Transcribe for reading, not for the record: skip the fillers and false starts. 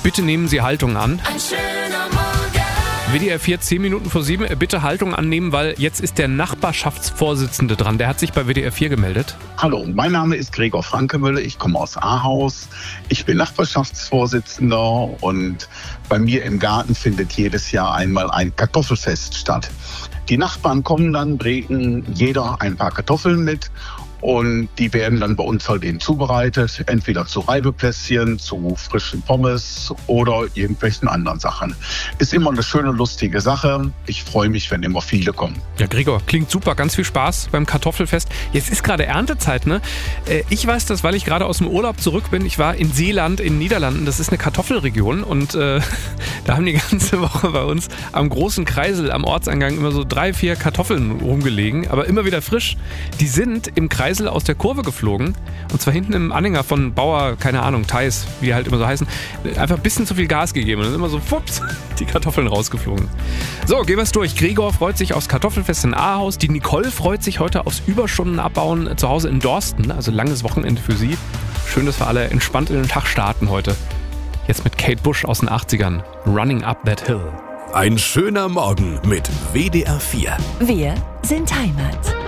Bitte nehmen Sie Haltung an. Ein schöner Morgen. WDR 4, 10 Minuten vor 7. Bitte Haltung annehmen, weil jetzt ist der Nachbarschaftsvorsitzende dran. Der hat sich bei WDR 4 gemeldet. Hallo, mein Name ist Gregor Frankemüller, ich komme aus Ahaus. Ich bin Nachbarschaftsvorsitzender und bei mir im Garten findet jedes Jahr einmal ein Kartoffelfest statt. Die Nachbarn kommen dann, bringen jeder ein paar Kartoffeln mit und die werden dann bei uns halt eben zubereitet, entweder zu Reibeplätzchen, zu frischen Pommes oder irgendwelchen anderen Sachen. Ist immer eine schöne, lustige Sache. Ich freue mich, wenn immer viele kommen. Ja, Gregor, klingt super. Ganz viel Spaß beim Kartoffelfest. Jetzt ist gerade Erntezeit, ne? Ich weiß das, weil ich gerade aus dem Urlaub zurück bin. Ich war in Seeland, in den Niederlanden. Das ist eine Kartoffelregion und da haben die ganze Woche bei uns am großen Kreisel, am Ortseingang immer so 3-4 Kartoffeln rumgelegen, aber immer wieder frisch. Die sind im Kreisel aus der Kurve geflogen und zwar hinten im Anhänger von Bauer, keine Ahnung, Theis, wie die halt immer so heißen, einfach ein bisschen zu viel Gas gegeben und dann immer so, fups, die Kartoffeln rausgeflogen. So, gehen wir es durch. Gregor freut sich aufs Kartoffelfest in Ahaus. Die Nicole freut sich heute aufs Überstunden abbauen zu Hause in Dorsten. Also langes Wochenende für sie. Schön, dass wir alle entspannt in den Tag starten heute. Jetzt mit Kate Bush aus den 80ern. Running Up That Hill. Ein schöner Morgen mit WDR 4. Wir sind Heimat.